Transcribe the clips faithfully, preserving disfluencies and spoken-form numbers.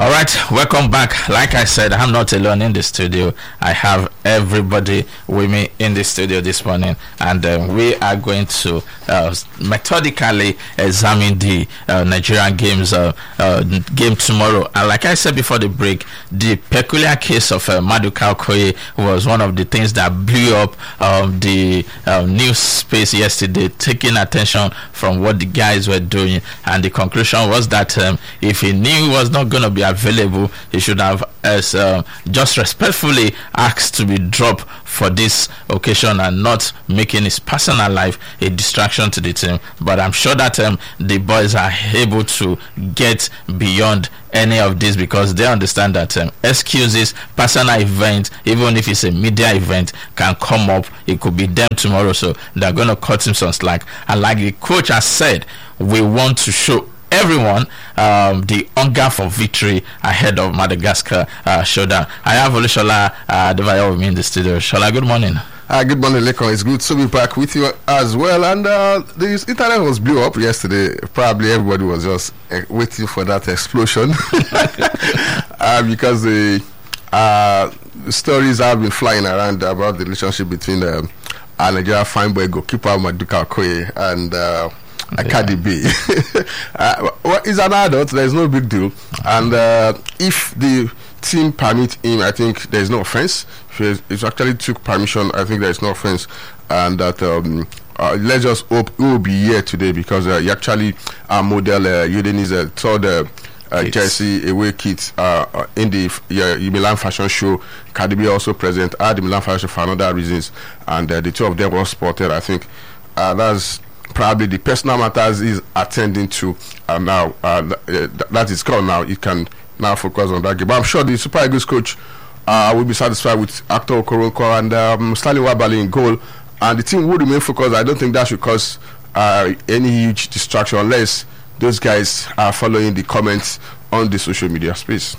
All right, welcome back. Like I said, I'm not alone in the studio. I have everybody with me in the studio this morning, and uh, we are going to uh, methodically examine the uh, Nigerian games uh, uh, game tomorrow. And like I said before the break, the peculiar case of uh, Maduka Okoye was one of the things that blew up um, the uh, news space yesterday, taking attention from what the guys were doing, and the conclusion was that um, if he knew he was not going to be available, he should have as uh, just respectfully asked to be dropped for this occasion and not making his personal life a distraction to the team. But I'm sure that um, the boys are able to get beyond any of this, because they understand that um, excuses, personal event, even if it's a media event, can come up. It could be them tomorrow, so they're going to cut him some slack. And like the coach has said, we want to show everyone um, the hunger for victory ahead of Madagascar uh, showdown. I have Olusola uh, Adebayo with me in the studio. Shola, good morning. Uh, good morning, Lekon. It's good to be back with you as well. And uh, the internet was blew up yesterday. Probably everybody was just uh, waiting for that explosion uh, because the uh, stories have been flying around about the relationship between um, our Nigeria fine boy goalkeeper Maduka Okoye and uh, yeah. Cardi B. uh, well, he's an adult. There's no big deal. And uh, if the team permit him, I think there's no offense. If it actually took permission, I think there's no offense. And that um, uh, let's just hope he will be here today, because uh, he actually uh, model uh, Udini's uh, third uh, uh, jersey away kit uh, uh, in the uh, Milan Fashion Show. Cardi B also present at the Milan Fashion Show for another reasons, and uh, the two of them were spotted. I think uh, that's probably the personal matters is attending to uh, now. Uh, th- that is gone now. He can now focus on that game. But I'm sure the Super Eagles coach uh, will be satisfied with Actor Okoronkwo and um, Stanley Wabali in goal, and the team will remain focused. I don't think that should cause uh, any huge distraction unless those guys are following the comments on the social media space.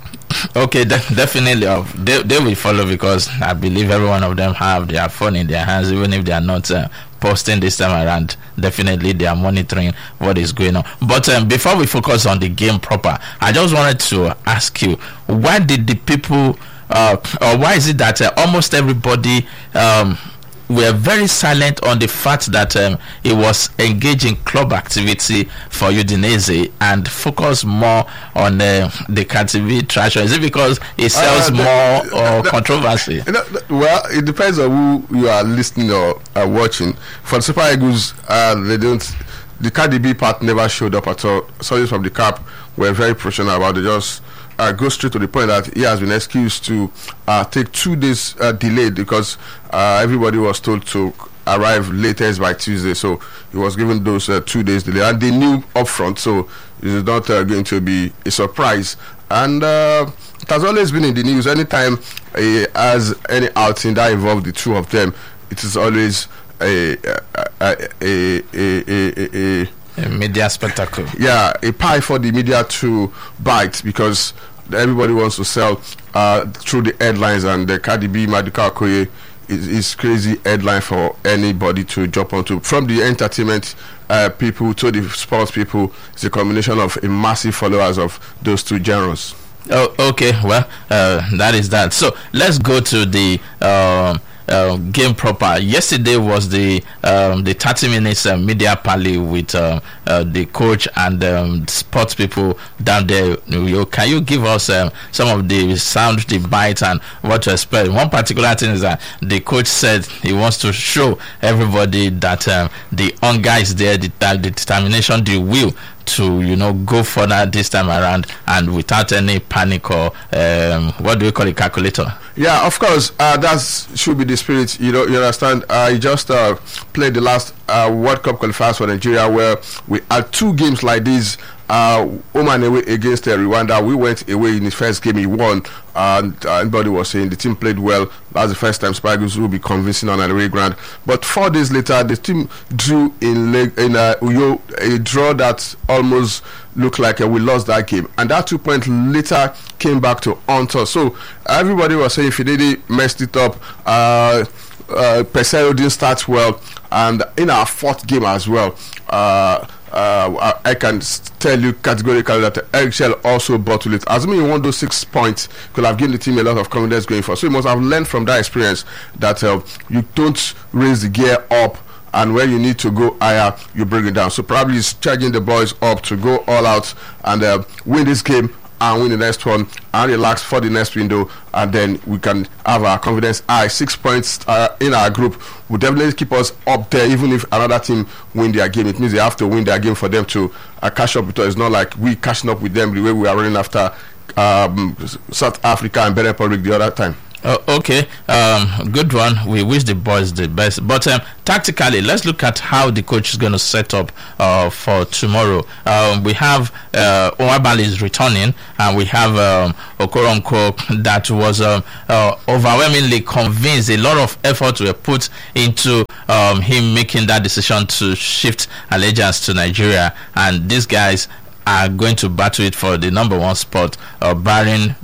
Okay, de- definitely. Uh, they, they will follow, because I believe every one of them have their phone in their hands, even if they are not uh, posting this time around. Definitely they are monitoring what is going on. But um, before we focus on the game proper, I just wanted to ask you, why did the people uh, or why is it that uh, almost everybody um, were very silent on the fact that um, it was engaged in club activity for Udinese and focus more on uh, the Cardi trash? Is it because it sells uh, the, more or the, controversy? The, the, well, it depends on who you are listening or uh, watching. For the Super Eagles, uh, they don't. The Cardi B part never showed up at all. Sorry from the cap were very professional about it. Just Uh, go straight to the point that he has been excused to uh, take two days uh, delayed, because uh, everybody was told to arrive latest by Tuesday, so he was given those uh, two days delay, and they knew up front, so it is not uh, going to be a surprise. And uh, it has always been in the news. Anytime he has any outing that involves the two of them, it is always a a a a, a, a, a A media spectacle. Yeah, a pie for the media to bite, because everybody wants to sell uh, through the headlines, and the Cardi B Maduka Okoye is, is crazy headline for anybody to jump onto. From the entertainment uh, people to the sports people, it's a combination of a massive followers of those two genres. Oh, okay. Well, uh, that is that. So let's go to the Um, Uh, game proper. Yesterday was the um, the thirty minutes uh, media parley with uh, uh, the coach and um, sports people down there. Can you give us um, some of the sound, the bites, and what to expect? One particular thing is that the coach said he wants to show everybody that um, the hunger is there, the, the determination, the will to, you know, go further this time around, and without any panic or um, what do we call it, calculator? Yeah, of course, uh, that should be the spirit. You know, you understand. I uh, just uh, played the last uh, World Cup qualifiers for Nigeria, where we had two games like this. Uh, home and away against uh, Rwanda. We went away in the first game, he won, and uh, everybody was saying the team played well. That's the first time Super Eagles will be convincing on an away ground. But four days later, the team drew in leg, in uh, Uyo, a draw that almost looked like uh, we lost that game, and that two points later came back to haunt us. So everybody was saying Fidedi messed it up. Uh, uh, Pesero didn't start well, and in our fourth game as well. Uh, uh, I, I can tell you categorically that Eggshell also bottled it. Assuming you want those six points, could have given the team a lot of confidence going for. So you must have learned from that experience that uh, you don't raise the gear up, and when you need to go higher, you bring it down. So probably he's charging the boys up to go all out and uh, win this game and win the next one and relax for the next window, and then we can have our confidence high. Six points uh, in our group will definitely keep us up there. Even if another team win their game, it means they have to win their game for them to uh, catch up with us. It's not like we catching up with them the way we are running after um, South Africa and Benin Republic the other time. Uh, okay, um, good one. We wish the boys the best. But um, tactically, let's look at how the coach is going to set up uh, for tomorrow. Um, we have uh, Nwabali is returning, and we have um, Okoronkwo that was um, uh, overwhelmingly convinced. A lot of effort were put into um, him making that decision to shift allegiance to Nigeria, and these guys are going to battle it for the number one spot, uh, barring